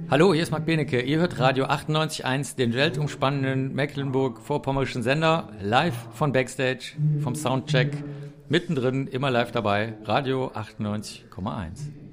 Hallo, hier ist Marc Benecke. Ihr hört Radio 98.1, den weltumspannenden Mecklenburg-Vorpommerischen Sender, live von Backstage, vom Soundcheck, mittendrin, immer live dabei, Radio 98,1.